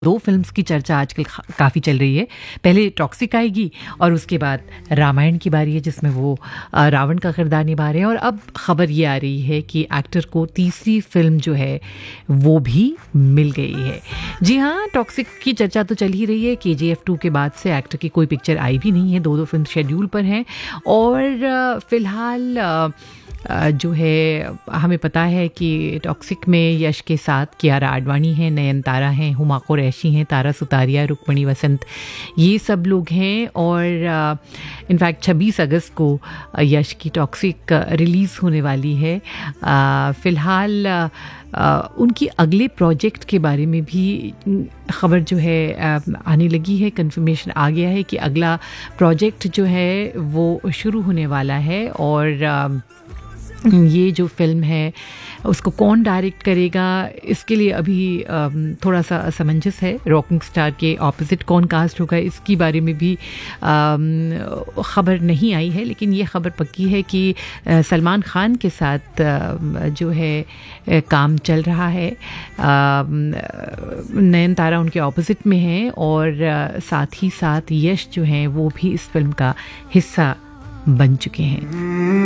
दो फिल्म्स की चर्चा आजकल काफ़ी चल रही है। पहले टॉक्सिक आएगी और उसके बाद रामायण की बारी है जिसमें वो रावण का किरदार निभा रहे हैं। और अब खबर ये आ रही है कि एक्टर को तीसरी फिल्म जो है वो भी मिल गई है। जी हाँ, टॉक्सिक की चर्चा तो चल ही रही है। KGF 2 के बाद से एक्टर की कोई पिक्चर आई भी नहीं है, दो फिल्म शेड्यूल पर हैं। और फिलहाल जो है हमें पता है कि टॉक्सिक में यश के साथ कियारा आडवाणी हैं, नयनतारा हैं, हुमा कुरैशी हैं, तारा सुतारिया, रुक्मणी वसंत, ये सब लोग हैं। और इनफैक्ट 26 अगस्त को यश की टॉक्सिक रिलीज़ होने वाली है। फ़िलहाल उनकी अगले प्रोजेक्ट के बारे में भी ख़बर जो है आने लगी है। कंफर्मेशन आ गया है कि अगला प्रोजेक्ट जो है वो शुरू होने वाला है। और ये जो फिल्म है उसको कौन डायरेक्ट करेगा, इसके लिए अभी थोड़ा सा असमंजस है। रॉकिंग स्टार के ऑपोजिट कौन कास्ट होगा, इसकी बारे में भी ख़बर नहीं आई है। लेकिन ये ख़बर पक्की है कि सलमान खान के साथ जो है काम चल रहा है। नयनतारा उनके ऑपोजिट में है और साथ ही साथ यश जो हैं वो भी इस फिल्म का हिस्सा बन चुके हैं।